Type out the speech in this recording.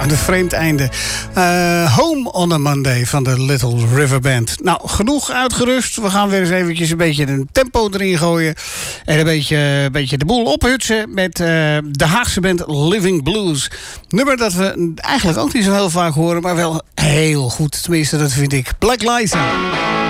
een vreemd einde. Home on a Monday van de Little River Band. Nou, genoeg uitgerust. We gaan weer eens eventjes een beetje een tempo erin gooien. En een beetje de boel ophutsen met de Haagse band Living Blues. Nummer dat we eigenlijk ook niet zo heel vaak horen, maar wel heel goed. Tenminste, dat vind ik. Black Liza.